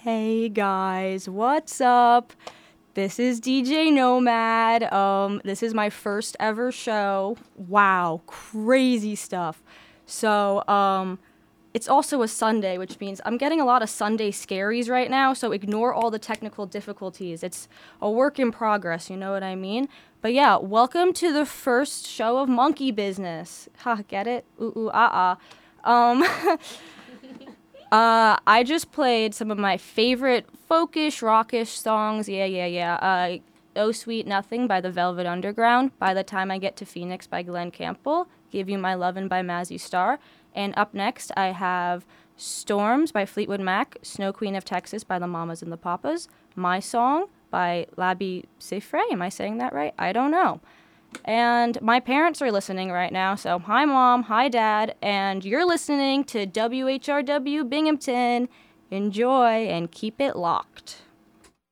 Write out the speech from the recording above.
Hey guys, what's up? This is DJ Nomad. This is my first ever show. Wow, crazy stuff. So, it's also a Sunday, which means I'm getting a lot of Sunday scaries right now, so ignore all the technical difficulties. It's a work in progress, you know what I mean? But yeah, welcome to the first show of Monkey Business. Ha, get it? Ooh, ooh, ah, ah. I just played some of my favorite folkish, rockish songs. Yeah. Oh Sweet Nothing by the Velvet Underground, By the Time I Get to Phoenix by Glenn Campbell, Give You My Lovin' by Mazzy Star, and up next I have Storms by Fleetwood Mac, Snow Queen of Texas by the Mamas and the Papas, My Song by Labi Siffre. Am I saying that right? I don't know. And my parents are listening right now, so hi Mom, hi Dad, and you're listening to WHRW Binghamton. Enjoy and keep it locked.